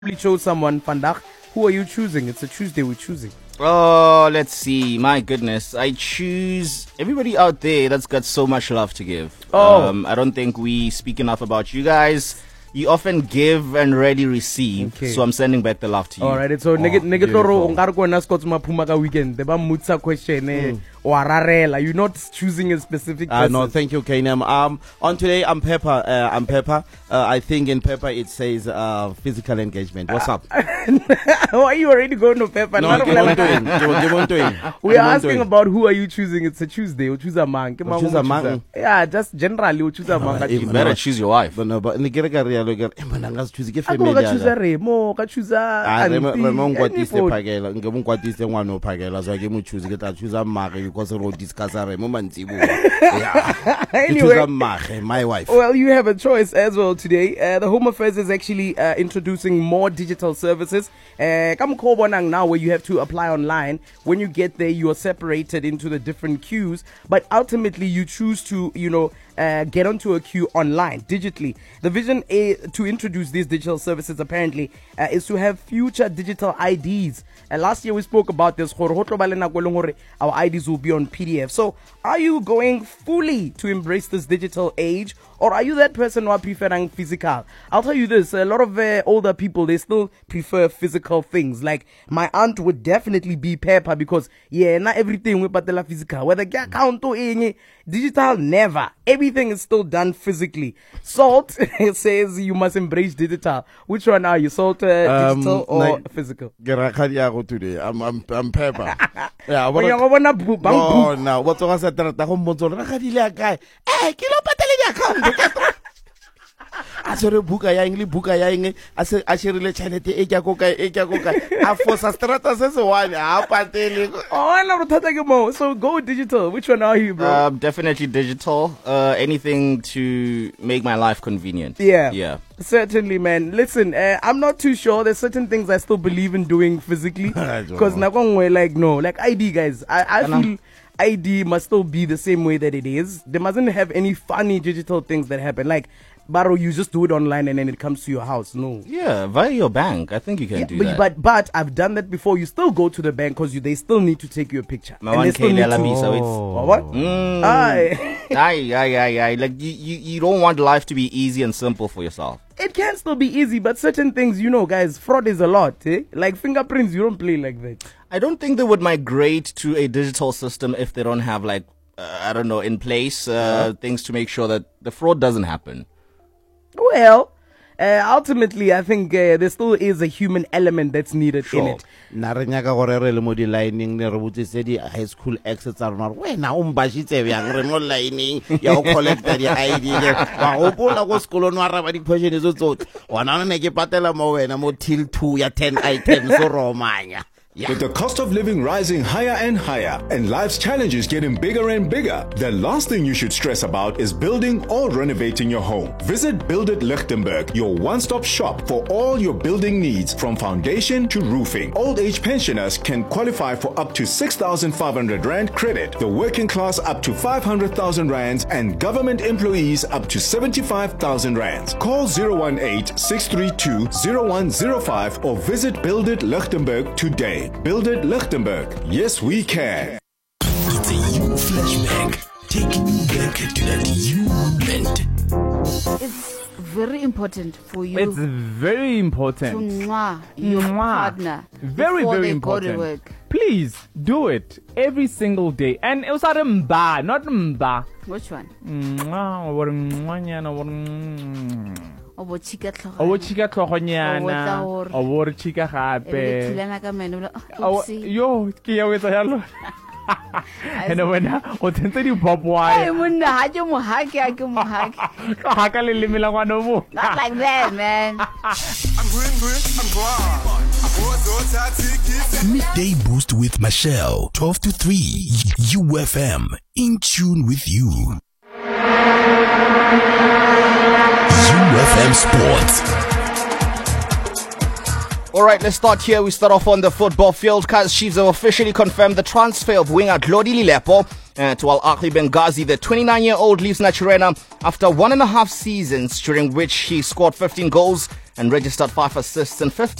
chose someone, Vandag. Who are you choosing? It's a Tuesday we're choosing. Oh, let's see. My goodness. I choose everybody out there that's got so much love to give. I don't think we speak enough about you guys. You often give and rarely receive. Okay. So I'm sending back the love to you. All right. So negetoro ongarko na skotsu mapuma ka weekend. Deba mutsa question wararela. You're not choosing a specific person. No, thank you, Kainam. On today, I'm Pepper. I think in Pepper it says physical engagement. What's up? Why are you already going to Pepper? No, we are asking about who are you choosing. It's a Tuesday. You choose a man. Choose a man. Yeah, just generally you choose a man. You better choose your wife. No, but choose ke family. I choose a Remo. I choose a Remo ngwatise phakela. Ngemngwatise ngwana ophakela. So ke mo choose ke ta choose a mare because we discuss a Remo mantsibo. Yeah. Anyway, my wife. Well, you have a choice as well today. The Home Affairs is actually introducing more digital services. Come Kobonang now, where you have to apply online. When you get there, you are separated into the different queues, but ultimately you choose to, get onto a queue online, digitally. The vision to introduce these digital services apparently is to have future digital IDs. Last year we spoke about this. Our IDs will be on PDF. So are you going fully to embrace this digital age, or are you that person who are preferring physical? I'll tell you this, a lot of older people, they still prefer physical things. Like my aunt would definitely be Pepper because, not everything we patela physical. Whether account or digital, never. Everything is still done physically. Salt says you must embrace digital. Which one are you, Salt, digital or physical? Today. I'm Pepper. Yeah, what no, what's on that? Hey, kilo patele account. Asore buka ya inge ashirile chanete ekya afosa strata sesewani apatele. So go digital. Which one are you, bro? Definitely digital. Anything to make my life convenient. Yeah. Certainly, man. Listen, I'm not too sure. There's certain things I still believe in doing physically. Because like ID, guys. I feel ID must still be the same way that it is. They mustn't have any funny digital things that happen. Like, Baro, you just do it online and then it comes to your house. No. Yeah, via your bank. I think you can do that. But I've done that before. You still go to the bank because they still need to take your picture. So it's what? Aye. Like you don't want life to be easy and simple for yourself. It can still be easy, but certain things, guys, fraud is a lot. Like fingerprints, you don't play like that. I don't think they would migrate to a digital system if they don't have in place things to make sure that the fraud doesn't happen. Well, ultimately, I think there still is a human element that's needed in it. Naranyaka gorere le modi lining ne rebuti se di high school exits are not when na umbashitse byang re no lining ya go collect the ID le wa gopola go sekolo no araba di question zo tsotse wana ne ke patela mo wena mo till 2 ya 10 items so romanya. Yeah. With the cost of living rising higher and higher and life's challenges getting bigger and bigger, the last thing you should stress about is building or renovating your home. Visit Build It Lichtenberg, your one-stop shop for all your building needs from foundation to roofing. Old age pensioners can qualify for up to 6,500 Rand credit, the working class up to 500,000 Rands, and government employees up to 75,000 Rands. Call 018-632-0105 or visit Build It Lichtenberg today. Build It Lichtenberg. Yes, we can. It's a you flashback. Taking you back to that you moment. It's very important for you. It's very important. To your partner. Very, very important. Go to work. Please do it every single day. And it was mba, not mba. Which one? Obo chika tlhogonyana obo re chika gape yo ke ya wetsa yalo ene wena o tsentse di popwae monna ha ke mohake ka haka le lemela ngwana mo not like that, man. Midday Boost with Michelle, 12 to 3, UFM, in tune with you. UFM Sports. All right, let's start here. We start off on the football field. Kaizer Chiefs have officially confirmed the transfer of winger Hlodi Lepo to Al Ahly Benghazi. The 29-year-old leaves Naturena after 1.5 seasons, during which he scored 15 goals and registered 5 assists and 50